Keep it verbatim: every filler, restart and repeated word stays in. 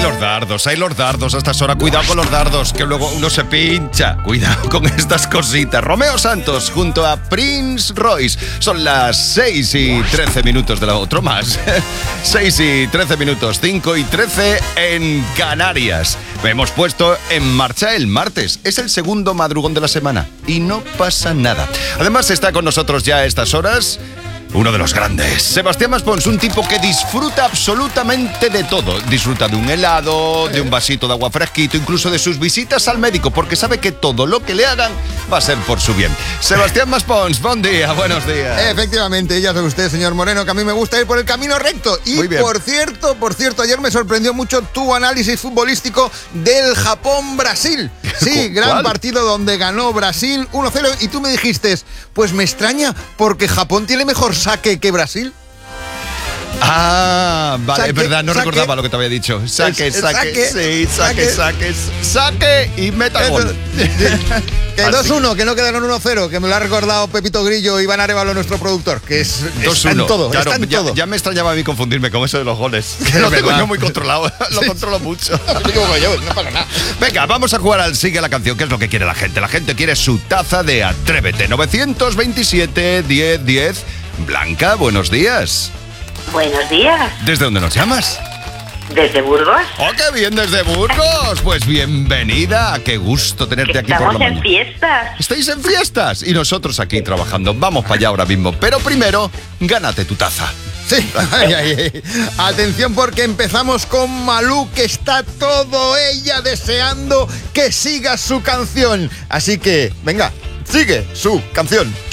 los dardos, hay los dardos a estas horas. Cuidado con los dardos, que luego uno se pincha. Cuidado con estas cositas. Romeo Santos junto a Prince Royce. Son las seis y trece minutos de la... Otro más. seis y trece minutos, cinco y trece en Canarias. Hemos puesto en marcha el martes. Es el segundo madrugón de la semana y no pasa nada. Además está con nosotros ya a estas horas... uno de los grandes, Sebastián Maspons, un tipo que disfruta absolutamente de todo. Disfruta de un helado, de un vasito de agua fresquito, incluso de sus visitas al médico, porque sabe que todo lo que le hagan va a ser por su bien. Sebastián Maspons, buen día, buenos días. Efectivamente, ya sabe usted, señor Moreno, que a mí me gusta ir por el camino recto. Y Muy bien. por cierto, por cierto, ayer me sorprendió mucho tu análisis futbolístico del Japón-Brasil. Sí, gran ¿Cuál? partido donde ganó Brasil uno cero y tú me dijiste, pues me extraña porque Japón tiene mejor saque que Brasil. Ah, vale, Saque, es verdad, no saque. recordaba lo que te había dicho. Saque, Es- saque, saque, sí, saque, saque, saque y meta gol. Que Así. dos uno, que no quedaron uno cero, que me lo ha recordado Pepito Grillo y Iván Arevalo, nuestro productor, que es, dos está en uno. todo, Claro, está en ya, todo. ya me extrañaba a mí confundirme con eso de los goles. Es Lo tengo verdad. yo muy controlado, lo Sí. controlo mucho. No me equivoco yo, no pasa nada. Venga, vamos a jugar al Sigue la Canción, que es lo que quiere la gente. La gente quiere su taza de Atrévete. nueve dos siete, diez, diez. Blanca, buenos días. Buenos días, ¿Desde dónde nos llamas? desde Burgos. ¡Oh, qué bien, desde Burgos! Pues bienvenida, qué gusto tenerte Que aquí por estamos la en mañana. fiestas. ¿Estáis en fiestas? Y nosotros aquí trabajando. Vamos para allá ahora mismo. Pero primero, gánate tu taza. Sí, ay, ay, ay. Atención porque empezamos con Malú, que está todo ella deseando que siga su canción. Así que, venga, sigue su canción.